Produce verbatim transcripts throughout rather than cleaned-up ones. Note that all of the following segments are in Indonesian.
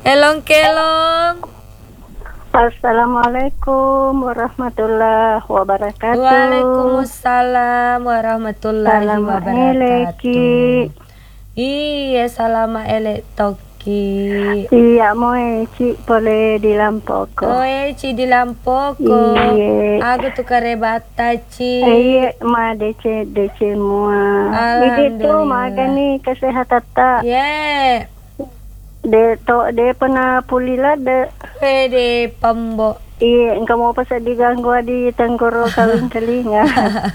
Elong kelong. Assalamualaikum warahmatullahi wabarakatuh. Waalaikumsalam warahmatullahi Salam wabarakatuh. eleki. Iya, salama elek toki. Iya, moe ci boleh di Lampoko. Oh, eh, ci di Lampoko. Iya. Aku tuh karebata, ci. Iya, ma dece dece mua. Ini tuh magani kesehatan tak. Yeah. De to de pernah pulih de. Pede pembo. Iya, engkau mau pas diganggu di tenggorokan telinga.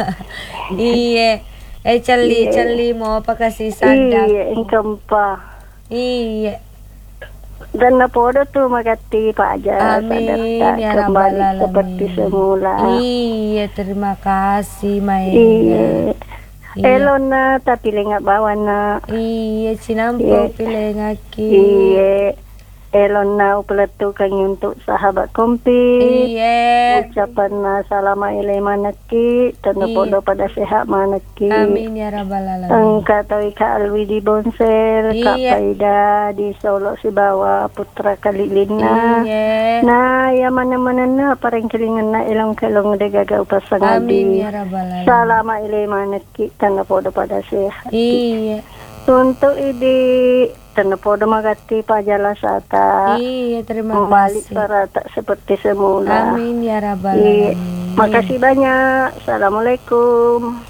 Iya. Eh celi Iya. celi mau apa kasih sadap. Iya, engkau pa. Iya. Dan napodo tuh magati Pak Aja. Amin sadar tak ya kembali rabbal alamin. seperti semula. Iya, terima kasih Maya. Iya. Iya. Elona tapi lengak bawa na. Iya, cinampo Iya. pilih ngaki. Iya. Elona upeletukan untuk sahabat kompi. Iya. Ucapan na salama ilai manaki. Tanda Iya. podo pada sehat manaki. Amin ya rabbal alamin. Engka tahu Kak Alwi di Bonsel, Kak Iya. Faida di Solo Sibawa, Putra Kalilina. Iya. Nah, ya mana-mana na parang kelingan na ilang kalong de gaga upasang Amin adi. ya rabbal alamin. Salama ilai manaki tanda podo pada sehat. Iya. Untuk ini tanda podo magati pajala sata. Iya, terima Kembali kasih. sarata seperti semula. Amin ya rabbal Iya. alamin. Makasih banyak. Assalamualaikum.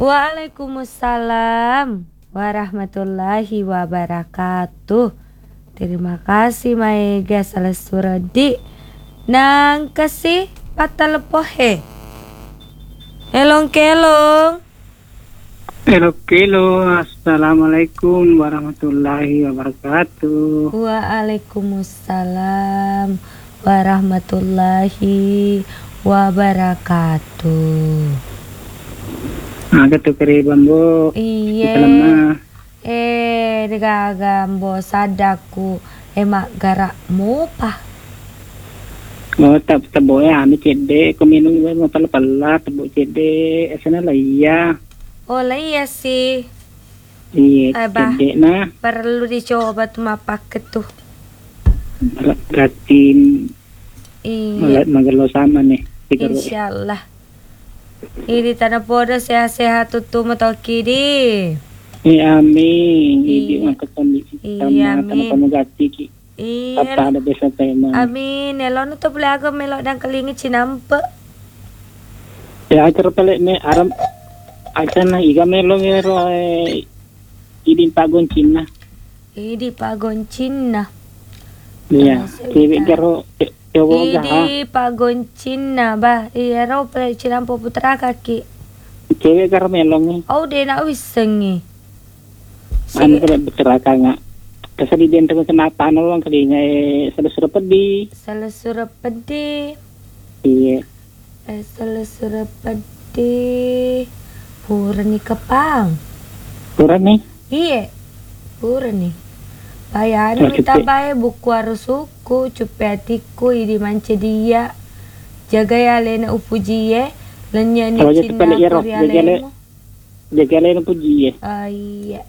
Waalaikumsalam warahmatullahi wabarakatuh. Terima kasih Maega Salasuradi. Nang kasih patal pohe. Elong kelong. Halo, halo, assalamualaikum warahmatullahi wabarakatuh. Waalaikumsalam warahmatullahi wabarakatuh. Aga tuh keriban bu. Iya. Lama. Eh, degagambo sadaku emak garak mopa. Oh, tak tabo ya, ami cede, kuminum gue mau pala-pala, tabo cede, esana lah iya. Oh lah iya sih. Iya, Abah. cede nah, Perlu dicoba tuh mapak tuh. ratin, Iya. malat magalo sama nih. Siguro. Insyaallah. Ini tanah podo sehat-sehat tuh motoki di. Iya, amin. Ini Iya. mah kondisi Iya, sama amin. sama gati ki. Iya. Apa ada desa tema. Amin. Elon tuh boleh agak melok dan kelingi cinampe. Ya, acara pelik nih, aram, acara iga melo ngero, eh, idin pagon Cina. Ini pagon Cina. Iya, Masih cewek udah. karo cowok gak ha. Ini pagon Cina bah. Iya ro pelek cinampe putra kaki. Cewek karo melong nih. Oh dia nak wisengi. Anu kena berceraka nga. Kasali din tayo kenapa ano lang kali nga eh salusuro pedi. Salusura pedi. Iya. Eh salusura pedi. Pura ni kepang. Kurang nih. Iya. Pura ni. Bayar Oh, minta cupe. bayar buku arusuku, cupe hatiku, idi mance dia. Jaga ya lena upuji ye. Lenya ni Kalau jadi Cina pelik ya, Roh. Korea Jaga le- lemo. Jaga lang ng puji eh. Ah iya.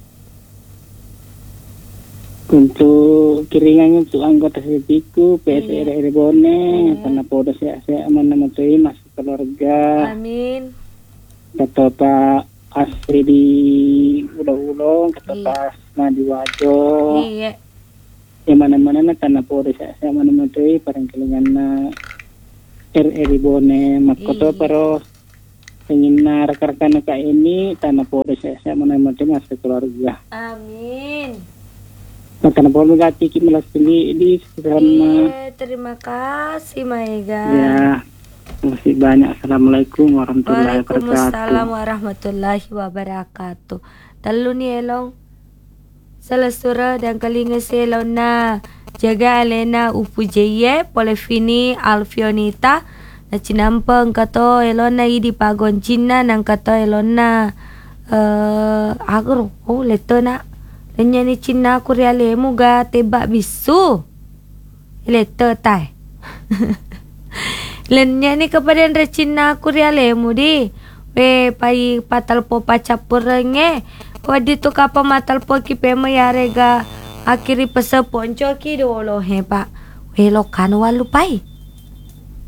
Untuk kiringan untuk anggota setiku, P S R R Bone, Iya. karena podo saya saya aman nama tuh masuk keluarga. Amin. Kata Pak Asri di Ulo-Ulo, kata Iya. Pak Asma di Wajo. Iya. Yang mana-mana na tanah podo saya saya aman nama tuh parang kilingan na R R Bone makoto Iya. pero ingin na rekan-rekan ka ini tanah podo saya saya aman nama tuh masuk keluarga. Amin. Nah, tanah podo gati ki melas pilih di sama Iya, terima kasih Maega. ya. Masih banyak. Assalamualaikum warahmatullahi Waalaikumsalam wabarakatuh. warahmatullahi wabarakatuh. Telu ni elong. Salasura dan kalinga selong na. Jaga alena upujeye polefini alfionita. Na cinampang kato elong na idi pagon Cina nang kato elong na. Eh, agro. Oh, leto na. Lenya ni Cina Korea lemu ga tebak bisu. Leto tai. Lenya ni kepada Ndra Cina Korea lemu di. We pai patal po pacapur renge. Wadi tu kapa matal po ki pema ya rega Akhiri pesa ponco ki dolo he pak. Welokan walu pai.